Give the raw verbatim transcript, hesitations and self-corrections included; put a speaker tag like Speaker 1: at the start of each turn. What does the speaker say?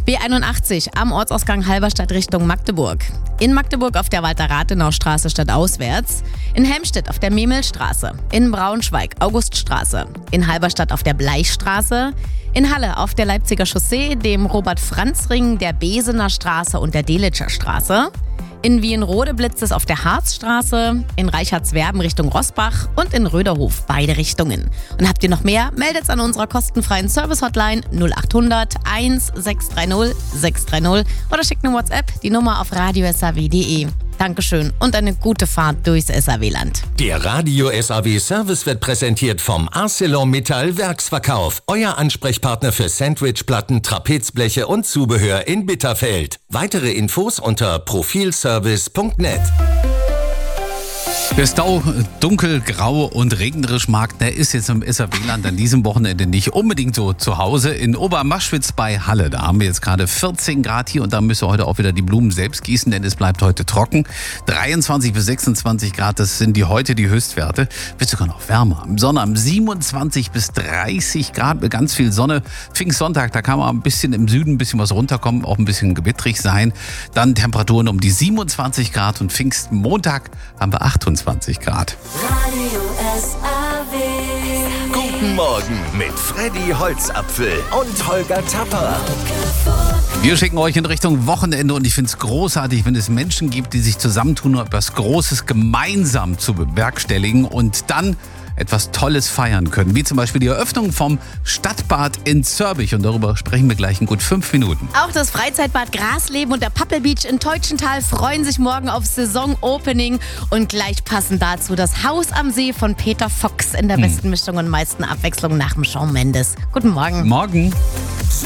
Speaker 1: B einundachtzig am Ortsausgang Halberstadt Richtung Magdeburg. In Magdeburg auf der Walter-Rathenau-Straße stadtauswärts. In Helmstedt auf der Memelstraße. In Braunschweig Auguststraße. In Halberstadt auf der Bleichstraße. In Halle auf der Leipziger Chaussee, dem Robert-Franz-Ring, der Besener Straße und der Delitscher Straße. In Wienrode blitzt es auf der Harzstraße, in Reichardswerben Richtung Rossbach und in Röderhof beide Richtungen. Und habt ihr noch mehr? Meldet's an unserer kostenfreien Service-Hotline null achthundert eins sechs drei null sechs drei null oder schickt eine WhatsApp, die Nummer auf radio s a w punkt d e. Dankeschön und eine gute Fahrt durchs S A W-Land.
Speaker 2: Der Radio S A W-Service wird präsentiert vom ArcelorMittal Werksverkauf. Euer Ansprechpartner für Sandwichplatten, Trapezbleche und Zubehör in Bitterfeld. Weitere Infos unter profilservice punkt net.
Speaker 3: Der Stau dunkel, grau und regnerisch mag, der ist jetzt im S A W-Land an diesem Wochenende nicht unbedingt so zu Hause. In Obermaschwitz bei Halle, da haben wir jetzt gerade vierzehn Grad hier und da müsst ihr heute auch wieder die Blumen selbst gießen, denn es bleibt heute trocken. dreiundzwanzig bis sechsundzwanzig Grad, das sind die heute die Höchstwerte. Wird sogar noch wärmer. Im Sonnabend siebenundzwanzig bis dreißig Grad mit ganz viel Sonne. Pfingstsonntag, da kann man ein bisschen im Süden ein bisschen was runterkommen, auch ein bisschen gewittrig sein. Dann Temperaturen um die siebenundzwanzig Grad und Pfingstmontag haben wir achtundzwanzig Grad.
Speaker 4: Radio S A W.
Speaker 2: Guten Morgen mit Freddy Holzapfel und Holger Tapper.
Speaker 3: Wir schicken euch in Richtung Wochenende und ich finde es großartig, wenn es Menschen gibt, die sich zusammentun, um etwas Großes gemeinsam zu bewerkstelligen und dann etwas Tolles feiern können. Wie zum Beispiel die Eröffnung vom Stadtbad in Zörbich. Und darüber sprechen wir gleich in gut fünf Minuten.
Speaker 1: Auch das Freizeitbad Grasleben und der Pappel Beach in Teutschenthal freuen sich morgen auf Saison-Opening. Und gleich passend dazu das Haus am See von Peter Fox in der besten Mischung und meisten Abwechslung nach dem Shawn Mendes. Guten Morgen.
Speaker 3: Morgen.